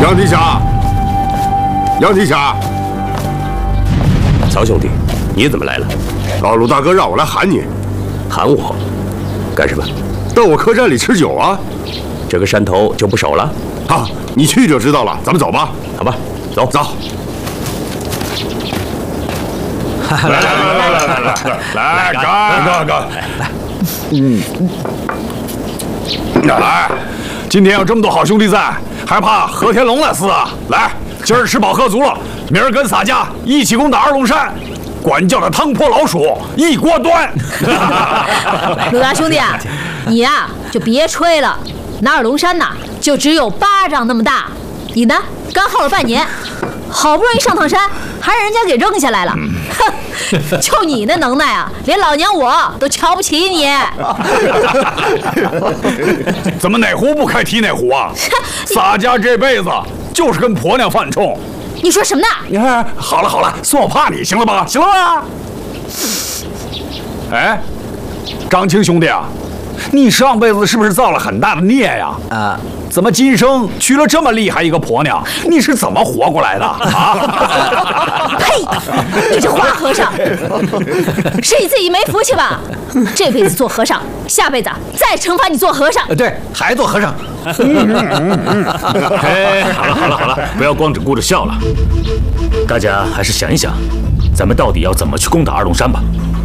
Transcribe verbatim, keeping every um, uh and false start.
杨提辖，杨提辖， 曹兄弟，你怎么来了？ 老陆大哥让我来喊你， 喊我干什么？ 到我客栈里吃酒啊。 这个山头就不守了？ 啊，你去就知道了。咱们走吧。 好吧，走走。来来来来来来来来，干干干！来，嗯， 来，今天有这么多好兄弟在，还怕何天龙来撕啊？来，今儿吃饱喝足了，明儿跟洒家一起攻打二龙山，管教的汤泼老鼠一锅端。 陆大兄弟啊，你呀、啊、就别吹了，那二龙山呐就只有巴掌那么大，你呢刚耗了半年，好不容易上趟山，还让人家给扔下来了。哼，就你那能耐啊，连老娘我都瞧不起你。 怎么哪壶不开提哪壶啊？洒家这辈子就是跟婆娘犯冲。 你说什么呢？ 你看，好了好了，算我怕你，行了吧？行了吧？哎，张青兄弟啊，你上辈子是不是造了很大的孽呀？啊，怎么今生娶了这么厉害一个婆娘？你是怎么活过来的啊？ 呸！你这花和尚，是你自己没福气吧？这辈子做和尚，下辈子再惩罚你做和尚。 对，还做和尚。 哎，好了好了好了，不要光只顾着笑了，大家还是想一想，咱们到底要怎么去攻打二龙山吧。